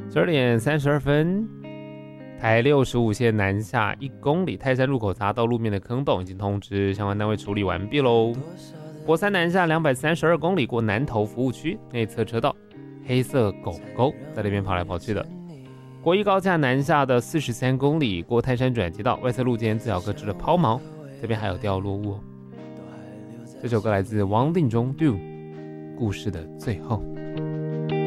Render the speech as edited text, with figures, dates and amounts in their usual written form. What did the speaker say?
12点32分，台65线南下1公里泰山路口匝道路面的坑洞已经通知相关单位处理完毕喽。国三南下232公里过南投服务区内侧车道，黑色狗狗在那边跑来跑去的。国一高架南下的43公里过泰山转接道外侧路肩自小搁置的抛锚，这边还有掉落物哦。这首歌来自王定中 Do 故事的最后。